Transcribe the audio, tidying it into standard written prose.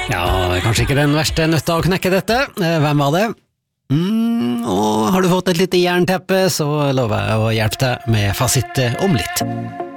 Ja, kanskje ikke den verste nøtta å knekke dette. Hvem var det? Og har du fått et lite jernteppe, så lover jeg å hjelpe deg med fasit om litt.